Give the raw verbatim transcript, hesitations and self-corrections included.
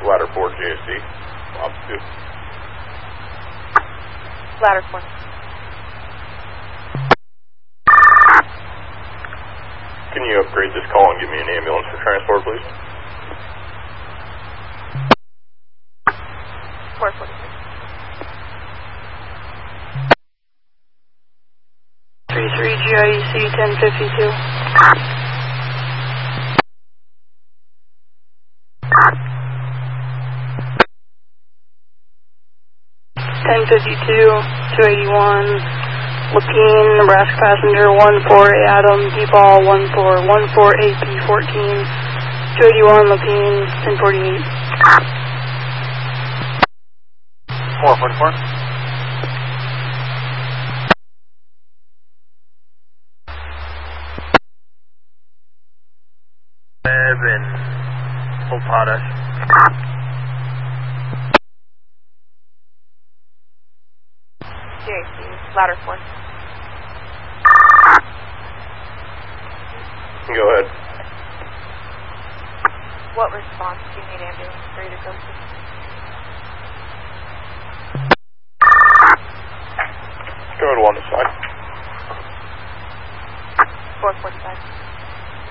Ladder four, J S C. Ops two. Ladder four. Can you upgrade this call and give me an ambulance for transport, please? four forty-six. three three G I E C ten fifty-two. ten fifty-two, two eighty-one, Lapine, Nebraska passenger, one four Adam, D-ball, one four, one four A P fourteen, two eighty-one, Lapine, ten forty-eight. four forty-four. Seven, full potash. J S C, ladder four. Go ahead. What response do you need ambulance for you to go to? Go ahead, one to side.